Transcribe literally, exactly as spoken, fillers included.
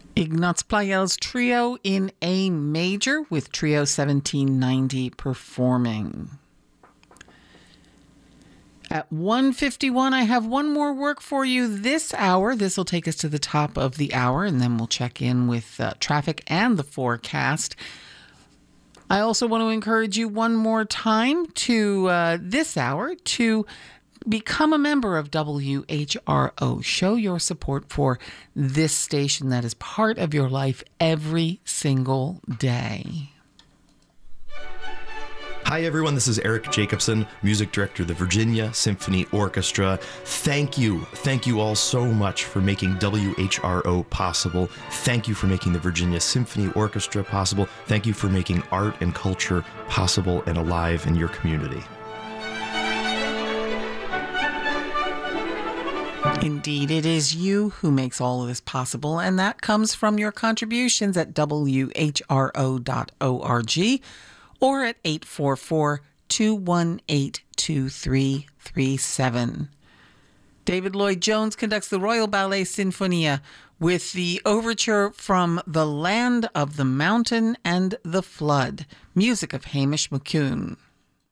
Ignaz Pleyel's Trio in A major with Trio seventeen ninety performing. At one fifty-one, I have one more work for you this hour. This will take us to the top of the hour, and then we'll check in with uh, traffic and the forecast. I also want to encourage you one more time to uh, this hour to become a member of W H R O. Show your support for this station that is part of your life every single day. Hi everyone, this is Eric Jacobson, music director of the Virginia Symphony Orchestra. Thank you. Thank you all so much for making W H R O possible. Thank you for making the Virginia Symphony Orchestra possible. Thank you for making art and culture possible and alive in your community. Indeed, it is you who makes all of this possible, and that comes from your contributions at W H R O dot org or at eight four four, two one eight, two three three seven. David Lloyd Jones conducts the Royal Ballet Sinfonia with the overture from The Land of the Mountain and the Flood, music of Hamish McCune.